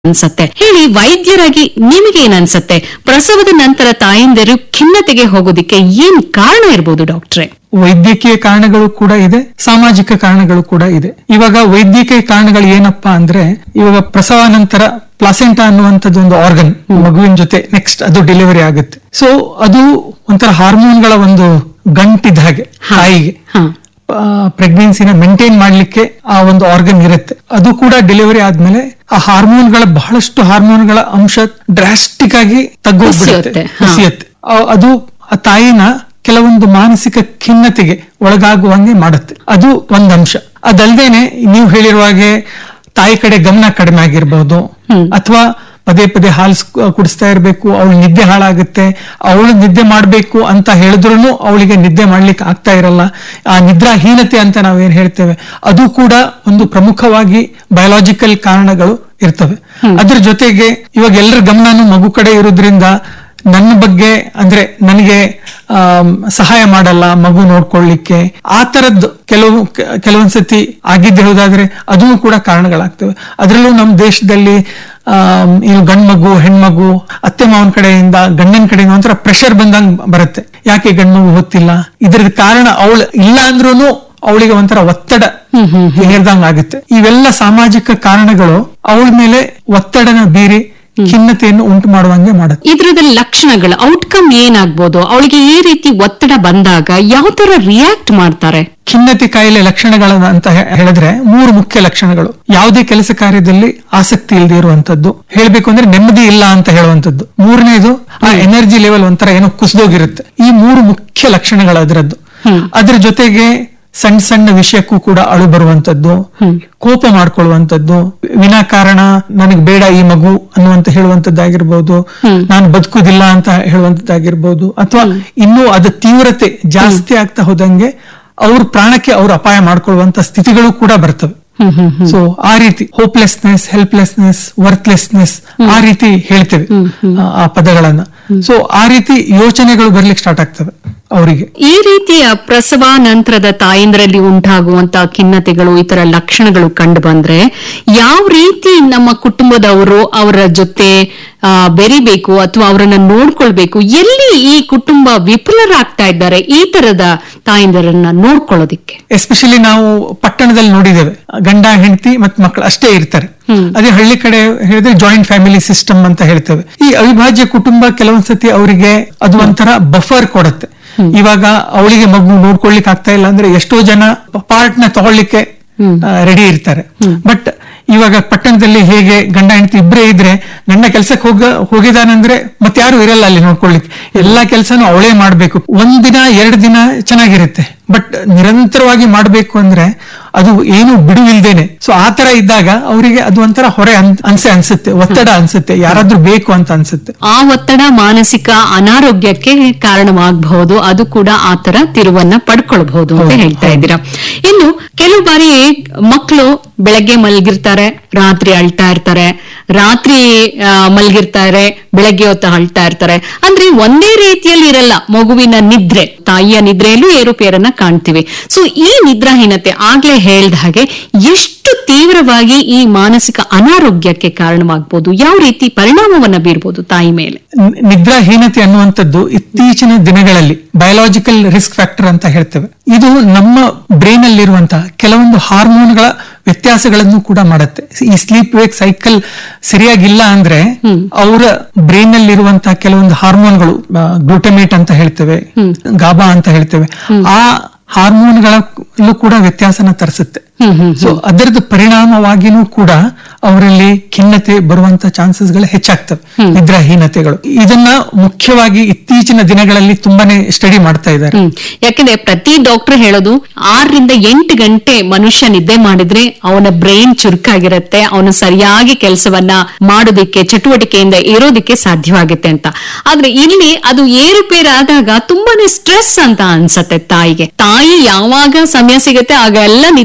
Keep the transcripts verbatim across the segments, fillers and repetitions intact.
ಅನ್ಸತ್ತೆ. ಹೇಳಿ, ವೈದ್ಯರಾಗಿ ನಿಮಗೇನ್ ಅನ್ಸತ್ತೆ? ಪ್ರಸವದ ನಂತರ ತಾಯಂದಿರು ಖಿನ್ನತೆಗೆ ಹೋಗೋದಿಕ್ಕೆ ಏನ್ ಕಾರಣ ಇರ್ಬೋದು ಡಾಕ್ಟ್ರೆ? ವೈದ್ಯಕೀಯ ಕಾರಣಗಳು ಕೂಡ ಇದೆ, ಸಾಮಾಜಿಕ ಕಾರಣಗಳು ಕೂಡ ಇದೆ. ಇವಾಗ ವೈದ್ಯಕೀಯ ಕಾರಣಗಳು ಏನಪ್ಪಾ ಅಂದ್ರೆ, ಇವಾಗ ಪ್ರಸವ ನಂತರ ಪ್ಲಾಸೆಂಟಾ ಅನ್ನುವಂಥದ್ದು ಒಂದು ಆರ್ಗನ್ ಮಗುವಿನ ಜೊತೆ ನೆಕ್ಸ್ಟ್ ಅದು ಡೆಲಿವರಿ ಆಗುತ್ತೆ. ಸೊ ಅದು ಒಂಥರ ಹಾರ್ಮೋನ್ಗಳ ಒಂದು ಗಂಟಿದ ಹಾಗೆ ತಾಯಿಗೆ ಪ್ರೆಗ್ನೆನ್ಸಿನ ಮೇಂಟೈನ್ ಮಾಡ್ಲಿಕ್ಕೆ ಆ ಒಂದು ಆರ್ಗನ್ ಇರುತ್ತೆ. ಅದು ಕೂಡ ಡೆಲಿವರಿ ಆದ್ಮೇಲೆ ಆ ಹಾರ್ಮೋನ್ಗಳ ಬಹಳಷ್ಟು ಹಾರ್ಮೋನ್ಗಳ ಅಂಶ ಡ್ರಾಸ್ಟಿಕ್ ಆಗಿ ತಗ್ಗೋಗ್ಬಿಡುತ್ತೆ, ಕುಸಿಯುತ್ತೆ. ಅದು ಆ ತಾಯಿನ ಕೆಲವೊಂದು ಮಾನಸಿಕ ಖಿನ್ನತೆಗೆ ಒಳಗಾಗುವಂಗೆ ಮಾಡುತ್ತೆ. ಅದು ಒಂದು ಅಂಶ. ಅದಲ್ದೇನೆ ನೀವು ಹೇಳಿರುವ ಹಾಗೆ ತಾಯಿ ಕಡೆ ಗಮನ ಕಡಿಮೆ ಆಗಿರ್ಬಹುದು, ಅಥವಾ ಪದೇ ಪದೇ ಹಾಲು ಕುಡಿಸ್ತಾ ಇರ್ಬೇಕು, ಅವಳು ನಿದ್ದೆ ಹಾಳಾಗುತ್ತೆ. ಅವಳು ನಿದ್ದೆ ಮಾಡ್ಬೇಕು ಅಂತ ಹೇಳಿದ್ರು ಅವಳಿಗೆ ನಿದ್ದೆ ಮಾಡ್ಲಿಕ್ಕೆ ಆಗ್ತಾ ಇರಲ್ಲ. ಆ ನಿದ್ರಾಹೀನತೆ ಅಂತ ನಾವೇನ್ ಹೇಳ್ತೇವೆ, ಅದು ಕೂಡ ಒಂದು ಪ್ರಮುಖವಾಗಿ ಬಯೋಲಾಜಿಕಲ್ ಕಾರಣಗಳು ಇರ್ತವೆ. ಅದ್ರ ಜೊತೆಗೆ ಇವಾಗ ಎಲ್ಲರ ಗಮನನೂ ಮಗು ಕಡೆ ಇರೋದ್ರಿಂದ ನನ್ನ ಬಗ್ಗೆ ಅಂದ್ರೆ ನನಗೆ ಆ ಸಹಾಯ ಮಾಡಲ್ಲ ಮಗು ನೋಡ್ಕೊಳ್ಳಿಕ್ಕೆ, ಆ ತರದ್ದು ಕೆಲವು ಕೆಲವೊಂದ್ಸತಿ ಆಗಿದ್ದು ಹೇಳೋದಾದ್ರೆ ಅದೂ ಕೂಡ ಕಾರಣಗಳಾಗ್ತವೆ. ಅದರಲ್ಲೂ ನಮ್ಮ ದೇಶದಲ್ಲಿ ಆ ಏನು ಗಂಡ್ ಮಗು ಹೆಣ್ಮಗು ಅತ್ತೆ ಮಾವನ ಕಡೆಯಿಂದ ಗಂಡನ ಕಡೆಯಿಂದ ಒಂಥರ ಪ್ರೆಷರ್ ಬಂದಂಗ್ ಬರುತ್ತೆ. ಯಾಕೆ ಗಂಡ್ ಮಗು ಹೊತ್ತಿಲ್ಲ, ಇದ್ರದ್ ಕಾರಣ ಅವಳು ಇಲ್ಲ ಅಂದ್ರೂ ಅವಳಿಗೆ ಒಂಥರ ಒತ್ತಡ ಹೇರ್ದಂಗ್ ಆಗುತ್ತೆ. ಇವೆಲ್ಲ ಸಾಮಾಜಿಕ ಕಾರಣಗಳು ಅವಳ ಮೇಲೆ ಒತ್ತಡನ ಬೀರಿ ಖಿನ್ನತೆಯನ್ನು ಉಂಟು ಮಾಡುವಂಗೆ ಮಾಡುತ್ತೆ. ಇದ್ರದಲ್ಲಿ ಲಕ್ಷಣಗಳು ಔಟ್ಕಮ್ ಏನಾಗ್ಬೋದು? ಅವಳಿಗೆ ಈ ರೀತಿ ಒತ್ತಡ ಬಂದಾಗ ಯಾವ ತರ ರಿಯಾಕ್ಟ್ ಮಾಡ್ತಾರೆ? ಖಿನ್ನತೆ ಕಾಯಿಲೆ ಲಕ್ಷಣಗಳ ಅಂತ ಹೇಳಿದ್ರೆ ಮೂರು ಮುಖ್ಯ ಲಕ್ಷಣಗಳು. ಯಾವುದೇ ಕೆಲಸ ಕಾರ್ಯದಲ್ಲಿ ಆಸಕ್ತಿ ಇಲ್ಲದೆ ಇರುವಂತದ್ದು, ಹೇಳ್ಬೇಕು ಅಂದ್ರೆ ನೆಮ್ಮದಿ ಇಲ್ಲ ಅಂತ ಹೇಳುವಂತದ್ದು. ಮೂರನೇದು ಆ ಎನರ್ಜಿ ಲೆವೆಲ್ ಒಂಥರ ಏನೋ ಕುಸಿದೋಗಿರುತ್ತೆ. ಈ ಮೂರು ಮುಖ್ಯ ಲಕ್ಷಣಗಳು ಅದರದ್ದು. ಅದ್ರ ಜೊತೆಗೆ ಸಣ್ಣ ಸಣ್ಣ ವಿಷಯಕ್ಕೂ ಕೂಡ ಅಳು ಬರುವಂತದ್ದು, ಕೋಪ ಮಾಡ್ಕೊಳ್ಳುವಂತದ್ದು, ವಿನಾಕಾರಣ ನನಗೆ ಬೇಡ ಈ ಮಗು ಅನ್ನುವಂತ ಹೇಳುವಂತದ್ದಾಗಿರ್ಬೋದು, ನಾನು ಬದುಕುದಿಲ್ಲ ಅಂತ ಹೇಳುವಂತದ್ದಾಗಿರ್ಬೋದು, ಅಥವಾ ಇನ್ನೂ ಅದ ತೀವ್ರತೆ ಜಾಸ್ತಿ ಆಗ್ತಾ ಹೋದಂಗೆ ಅವ್ರ ಪ್ರಾಣಕ್ಕೆ ಅವ್ರು ಅಪಾಯ ಮಾಡ್ಕೊಳ್ಳುವಂತ ಸ್ಥಿತಿಗಳು ಕೂಡ ಬರ್ತವೆ. ಸೊ ಆ ರೀತಿ ಹೋಪ್ಲೆಸ್ನೆಸ್, ಹೆಲ್ಪ್ಲೆಸ್ನೆಸ್, ವರ್ತ್ಲೆಸ್ನೆಸ್ ಆ ರೀತಿ ಹೇಳ್ತೇವೆ ಆ ಪದಗಳನ್ನ. ಸೊ ಆ ರೀತಿ ಯೋಚನೆಗಳು ಬರ್ಲಿಕ್ಕೆ ಸ್ಟಾರ್ಟ್ ಆಗ್ತವೆ ಅವರಿಗೆ. ಈ ರೀತಿಯ ಪ್ರಸವ ನಂತರದ ತಾಯಂದ್ರಲ್ಲಿ ಉಂಟಾಗುವಂತಹ ಖಿನ್ನತೆಗಳು, ಈ ತರ ಲಕ್ಷಣಗಳು ಕಂಡು ಬಂದ್ರೆ ಯಾವ ರೀತಿ ನಮ್ಮ ಕುಟುಂಬದವರು ಅವರ ಜೊತೆ ಆ ಬೆರಿಬೇಕು ಅಥವಾ ಅವರನ್ನ ನೋಡ್ಕೊಳ್ಬೇಕು? ಎಲ್ಲಿ ಈ ಕುಟುಂಬ ವಿಫಲರಾಗ್ತಾ ಇದ್ದಾರೆ ಈ ತರದ ತಾಯಂದಿರನ್ನ ನೋಡ್ಕೊಳ್ಳೋದಿಕ್ಕೆ? ಎಸ್ಪೆಷಲಿ ನಾವು ಪಟ್ಟಣದಲ್ಲಿ ನೋಡಿದ್ದೇವೆ, ಗಂಡ ಹೆಂಡತಿ ಮತ್ತು ಮಕ್ಕಳು ಅಷ್ಟೇ ಇರ್ತಾರೆ. ಅದೇ ಹಳ್ಳಿ ಕಡೆ ಹೇಳಿದ್ರೆ ಜಾಯಿಂಟ್ ಫ್ಯಾಮಿಲಿ ಸಿಸ್ಟಮ್ ಅಂತ ಹೇಳ್ತೇವೆ. ಈ ಅವಿಭಾಜ್ಯ ಕುಟುಂಬ ಕೆಲವೊಂದ್ಸತಿ ಅವರಿಗೆ ಅದು ಒಂಥರ ಬಫರ್ ಕೊಡುತ್ತೆ. ಇವಾಗ ಅವಳಿಗೆ ಮಗು ನೋಡ್ಕೊಳ್ಲಿಕ್ಕೆ ಆಗ್ತಾ ಇಲ್ಲ ಅಂದ್ರೆ ಎಷ್ಟೋ ಜನ ಪಾರ್ಟ್ ನ ತಗೊಳ್ಳಿಕ್ಕೆ ರೆಡಿ ಇರ್ತಾರೆ. ಬಟ್ ಇವಾಗ ಪಟ್ಟಣದಲ್ಲಿ ಹೇಗೆ ಗಂಡ ಹೆಂಡತಿ ಇಬ್ಬರೇ ಇದ್ರೆ ಗಂಡ ಕೆಲ್ಸಕ್ಕೆ ಹೋಗ ಹೋಗಿದಾನಂದ್ರೆ ಮತ್ತೆ ಯಾರು ಇರಲ್ಲ ಅಲ್ಲಿ ನೋಡ್ಕೊಳ್ಲಿಕ್ಕೆ, ಎಲ್ಲಾ ಕೆಲ್ಸನೂ ಅವಳೇ ಮಾಡ್ಬೇಕು. ಒಂದಿನ ಎರಡು ದಿನ ಚೆನ್ನಾಗಿರುತ್ತೆ, ಬಟ್ ನಿರಂತರವಾಗಿ ಮಾಡ್ಬೇಕು ಅಂದ್ರೆ ಅದು ಏನು ಬಿಡುವಿಲ್ದೇನೆ. ಸೊ ಆತರ ಇದ್ದಾಗ ಅವರಿಗೆ ಅದು ಒಂಥರ ಹೊರೆ ಅನ್ಸೆ ಅನ್ಸುತ್ತೆ, ಒತ್ತಡ ಅನ್ಸುತ್ತೆ, ಯಾರಾದ್ರೂ ಬೇಕು ಅಂತ ಅನ್ಸುತ್ತೆ. ಆ ಒತ್ತಡ ಮಾನಸಿಕ ಅನಾರೋಗ್ಯಕ್ಕೆ ಕಾರಣವಾಗಬಹುದು, ಅದು ಕೂಡ ಆತರ ತಿರುವನ್ನ ಪಡ್ಕೊಳ್ಬಹುದು ಅಂತ ಹೇಳ್ತಾ ಇದ್ದೀರಾ. ಇನ್ನು ಕೆಲವು ಬಾರಿ ಮಕ್ಕಳು ಬೆಳಗ್ಗೆ ಮಲಗಿರ್ತಾರೆ, ರಾತ್ರಿ ಅಳ್ತಾ ಇರ್ತಾರೆ, ರಾತ್ರಿ ಮಲಗಿರ್ತಾರೆ, ಬೆಳಗ್ಗೆ ಹೊತ್ತು ಅಳ್ತಾ ಇರ್ತಾರೆ. ಅಂದ್ರೆ ಒಂದೇ ರೀತಿಯಲ್ಲಿ ಇರಲ್ಲ ಮಗುವಿನ ನಿದ್ರೆ. ತಾಯಿಯ ನಿದ್ರೆಯಲ್ಲೂ ಏರುಪೇರನ್ನ ಕಾಣ್ತೀವಿ. ಸೊ ಈ ನಿದ್ರಾಹೀನತೆ ಆಗ್ಲೇ ಹೇಳ್ದ ಹಾಗೆ ಎಷ್ಟು ತೀವ್ರವಾಗಿ ಈ ಮಾನಸಿಕ ಅನಾರೋಗ್ಯಕ್ಕೆ ಕಾರಣವಾಗಬಹುದು? ಯಾವ ರೀತಿ ಪರಿಣಾಮವನ್ನ ಬೀರ್ಬೋದು ತಾಯಿ ಮೇಲೆ? ನಿದ್ರಾಹೀನತೆ ಅನ್ನುವಂಥದ್ದು ಇತ್ತೀಚಿನ ದಿನಗಳಲ್ಲಿ ಬಯೋಲಾಜಿಕಲ್ ರಿಸ್ಕ್ ಫ್ಯಾಕ್ಟರ್ ಅಂತ ಹೇಳ್ತೇವೆ. ಇದು ನಮ್ಮ ಬ್ರೈನ್ ಅಲ್ಲಿರುವಂತಹ ಕೆಲವೊಂದು ಹಾರ್ಮೋನ್ಗಳ ವ್ಯತ್ಯಾಸಗಳನ್ನು ಕೂಡ ಮಾಡುತ್ತೆ. ಈ ಸ್ಲೀಪ್ ವೇಕ್ ಸೈಕಲ್ ಸರಿಯಾಗಿಲ್ಲ ಅಂದ್ರೆ ಅವರ ಬ್ರೈನ್ ಅಲ್ಲಿರುವಂತಹ ಕೆಲವೊಂದು ಹಾರ್ಮೋನ್ಗಳು, ಗ್ಲೂಟಮೇಟ್ ಅಂತ ಹೇಳ್ತೇವೆ, ಗಾಬಾ ಅಂತ ಹೇಳ್ತೇವೆ, ಆ ಹಾರ್ಮೋನ್ಗಳಲ್ಲೂ ಕೂಡ ವ್ಯತ್ಯಾಸನ ತರಿಸುತ್ತೆ. ಸೊ ಅದರದ್ದು ಪರಿಣಾಮವಾಗಿನೂ ಕೂಡ ಅವರಲ್ಲಿ ಖಿನ್ನತೆ ಬರುವಂತ ಚಾನ್ಸಸ್ಗಳು ಹೆಚ್ಚಾಗ್ತವೆ, ನಿದ್ರಾಹೀನತೆಗಳು. ಇದನ್ನ ಮುಖ್ಯವಾಗಿ ಇತ್ತೀಚಿನ ದಿನಗಳಲ್ಲಿ ತುಂಬಾನೇ ಸ್ಟಡಿ ಮಾಡ್ತಾ ಇದ್ದಾರೆ. ಯಾಕಂದ್ರೆ ಪ್ರತಿ ಡಾಕ್ಟರ್ ಹೇಳೋದು ಆರರಿಂದ ಎಂಟು ಗಂಟೆ ಮನುಷ್ಯ ನಿದ್ದೆ ಮಾಡಿದ್ರೆ ಅವನ ಬ್ರೈನ್ ಚುರುಕಾಗಿರುತ್ತೆ, ಅವನು ಸರಿಯಾಗಿ ಕೆಲಸವನ್ನ ಮಾಡೋದಿಕ್ಕೆ, ಚಟುವಟಿಕೆಯಿಂದ ಇರೋದಿಕ್ಕೆ ಸಾಧ್ಯವಾಗುತ್ತೆ ಅಂತ. ಆದ್ರೆ ಇಲ್ಲಿ ಅದು ಏರುಪೇರಾದಾಗ ತುಂಬಾನೇ ಸ್ಟ್ರೆಸ್ ಅಂತ ಅನ್ಸತ್ತೆ ತಾಯಿಗೆ. ತಾಯಿ ಯಾವಾಗ ಸಮಯ ಸಿಗುತ್ತೆ ಆಗ ಎಲ್ಲ ನಿದ್ರೆ ಮಾಡಿ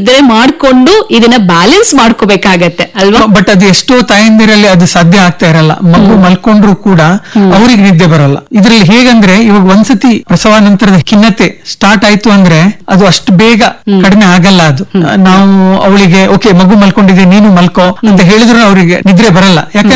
ಮಾಡ್ಕೊಂಡು ಇದನ್ನ ಬ್ಯಾಲೆನ್ಸ್ ಮಾಡ್ಕೋಬೇಕಾಗತ್ತೆ ಅಲ್ವಾ? ಬಟ್ ಅದು ಎಷ್ಟೋ ತಾಯಂದಿರಲ್ಲಿ ಅದು ಸಾಧ್ಯ ಆಗ್ತಾ ಇರಲ್ಲ. ಮಗು ಮಲ್ಕೊಂಡ್ರು ಕೂಡ ಅವ್ರಿಗೆ ನಿದ್ದೆ ಬರಲ್ಲ. ಇದ್ರಲ್ಲಿ ಹೇಗಂದ್ರೆ ಇವಾಗ ಒಂದ್ಸತಿ ಪ್ರಸವಾನಂತರದ ಖಿನ್ನತೆ ಸ್ಟಾರ್ಟ್ ಆಯ್ತು ಅಂದ್ರೆ ಅದು ಅಷ್ಟು ಬೇಗ ಕಡಿಮೆ ಆಗಲ್ಲ. ಅದು ನಾವು ಅವಳಿಗೆ ಓಕೆ ಮಗು ಮಲ್ಕೊಂಡಿದೆ ನೀನು ಮಲ್ಕೋ ಅಂತ ಹೇಳಿದ್ರು ಅವರಿಗೆ ನಿದ್ರೆ ಬರಲ್ಲ. ಯಾಕಂದ್ರೆ